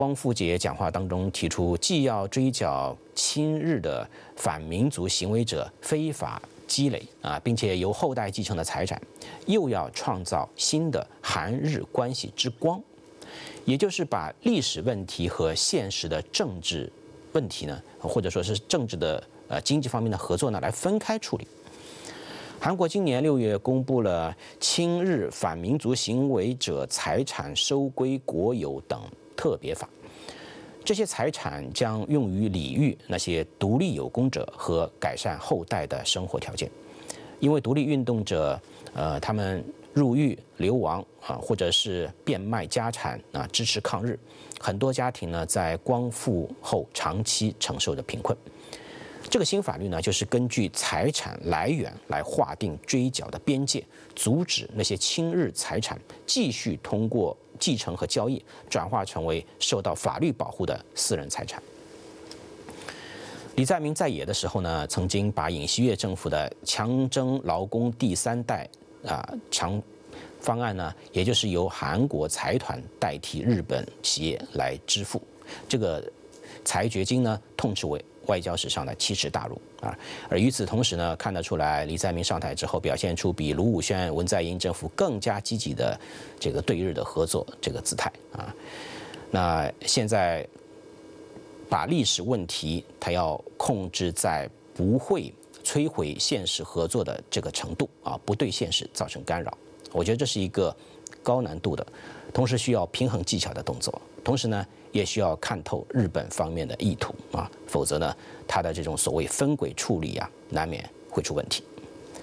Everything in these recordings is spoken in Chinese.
汪富杰讲话当中提出，既要追缴亲日的反民族行为者非法积累并且由后代继承的财产，又要创造新的韩日关系之光，也就是把历史问题和现实的政治问题呢，或者说是政治的经济方面的合作呢，来分开处理。韩国今年6月公布了亲日反民族行为者财产收归国有等特别法，这些财产将用于礼遇那些独立有功者和改善后代的生活条件。因为独立运动者，他们入狱、流亡或者是变卖家产支持抗日，很多家庭呢在光复后长期承受着贫困。这个新法律呢，就是根据财产来源来划定追缴的边界，阻止那些亲日财产继续通过继承和交易转化成为受到法律保护的私人财产。李在明在野的时候呢，曾经把尹锡悦政府的强征劳工第3代强方案呢，也就是由韩国财团代替日本企业来支付这个裁决金呢，痛斥为外交史上的奇耻大辱而与此同时呢，看得出来李在明上台之后表现出比卢武铉、文在寅政府更加积极的这个对日的合作这个姿态那现在把历史问题它要控制在不会摧毁现实合作的这个程度不对现实造成干扰，我觉得这是一个高难度的，同时需要平衡技巧的动作，同时呢，也需要看透日本方面的意图否则呢，它的这种所谓分轨处理难免会出问题。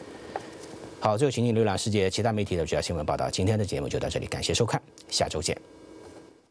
好，最后请您浏览世界其他媒体的主要新闻报道。今天的节目就到这里，感谢收看，下周见。